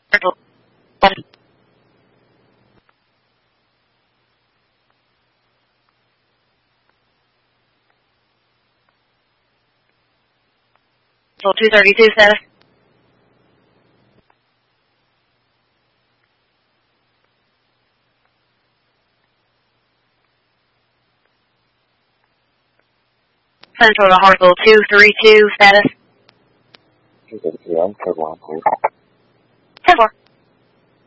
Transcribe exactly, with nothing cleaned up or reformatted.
Button. two thirty-two status. Central to Hartsville two thirty-two status. two thirty-two, I'm code one, please. ten four.